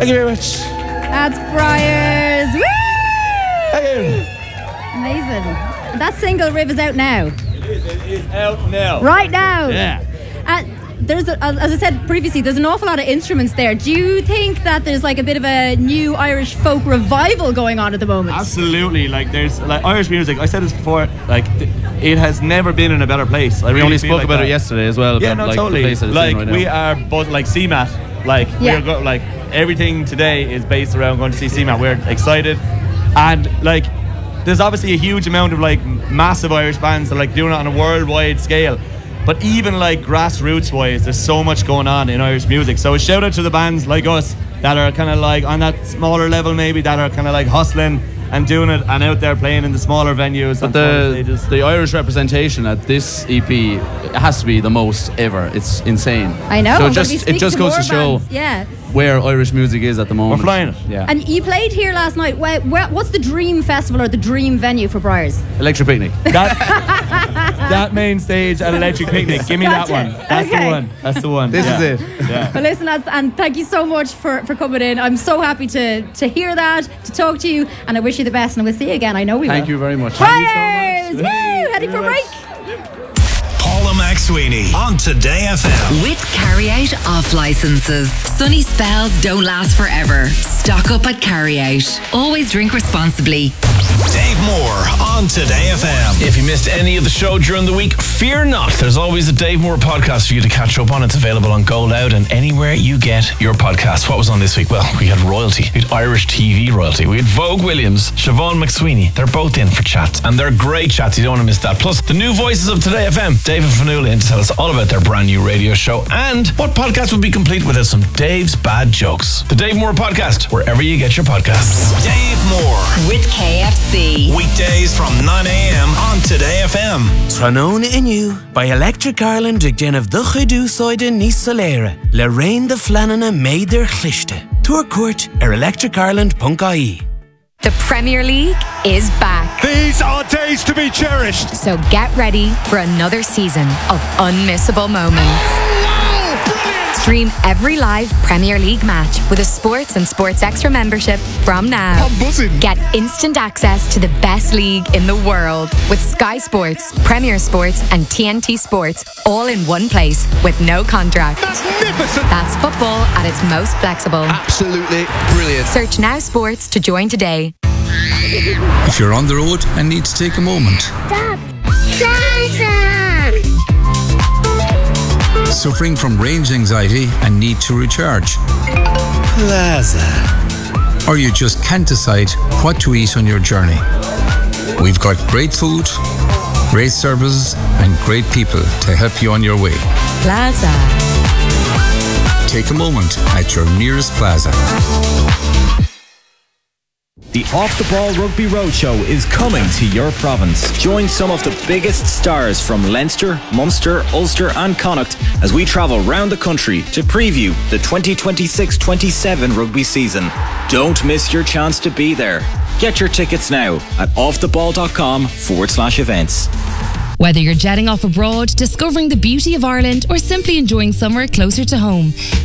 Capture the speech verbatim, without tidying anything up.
Thank you very much. That's Briars. Woo! Thank you. Amazing. That single, Riv, is out now. It is, it is out now. Right now. Yeah. Uh, there's, a, as I said previously, there's an awful lot of instruments there. Do you think that there's like a bit of a new Irish folk revival going on at the moment? Absolutely. Like there's like Irish music. I said this before. Like th- it has never been in a better place. I We really only feel spoke like about that. it yesterday as well. Yeah, about, no, like, totally. The place that it's Like in right we now. are both like C MAT. Like Yeah. we're go- like everything today is based around going to see C MAT. We're excited, and like there's obviously a huge amount of like massive Irish bands that are like doing it on a worldwide scale. But even like grassroots wise, there's so much going on in Irish music. So a shout out to the bands like us that are kind of like on that smaller level, maybe that are kind of like hustling and doing it and out there playing in the smaller venues. But and smaller the, stages. the Irish representation at this E P has to be the most ever. It's insane. I know. So I'm gonna just be it speaking just to goes more to show bands. Yeah. where Irish music is at the moment. We're flying it. Yeah. And you played here last night. Where, where, what's the dream festival or the dream venue for Briars? Electric Picnic. That, that main stage at Electric Picnic. Give me Gotcha. that one. That's Okay. the one. That's the one. This Yeah. is it. Yeah. Well, listen, lads, and thank you so much for, for coming in. I'm so happy to, to hear that, to talk to you, and I wish you the best, and we'll see you again. I know we Thank will. you very much. Briars! Woo! Hey, Heading for a very break. much. Paula McSweeney on Today F M. With carry out off licenses. Sunny spells don't last forever. Stock up at carry out. Always drink responsibly. Dave Moore on Today F M. If you missed any of the show during the week, fear not. There's always a Dave Moore podcast for you to catch up on. It's available on Go Loud and anywhere you get your podcast. What was on this week? Well, we had royalty. We had Irish T V royalty. We had Vogue Williams, Siobhan McSweeney. They're both in for chats, and they're great chats. You don't want to miss that. Plus, the new voices of Today F M. Dave and Fanula in to tell us all about their brand new radio show and what podcast would be complete without some Dave's bad jokes. The Dave Moore Podcast, wherever you get your podcasts. Dave Moore. With K F C. Weekdays from nine a.m. on Today F M. Tranona Inu by Electric Ireland ag den of the Chudu Soide Nis Solera. Le Rain the Flanana made their Chliste. Tour court er electric ireland dot I E. The Premier League is back. These are days to be cherished. So get ready for another season of unmissable moments. Stream every live Premier League match with a Sports and Sports Extra membership from now. I'm buzzing. Get instant access to the best league in the world with Sky Sports, Premier Sports and T N T Sports all in one place with no contract. Magnificent. That's football at its most flexible. Absolutely brilliant. Search Now Sports to join today. If you're on the road and need to take a moment. Stop. Plaza. Suffering from range anxiety and need to recharge. Plaza. Or you just can't decide what to eat on your journey. We've got great food, great services and great people to help you on your way. Plaza. Take a moment at your nearest Plaza. The Off the Ball Rugby Roadshow is coming to your province. Join some of the biggest stars from Leinster, Munster, Ulster and Connacht as we travel round the country to preview the twenty twenty-six twenty-seven rugby season. Don't miss your chance to be there. Get your tickets now at offtheball.com forward slash events. Whether you're jetting off abroad, discovering the beauty of Ireland or simply enjoying somewhere closer to home,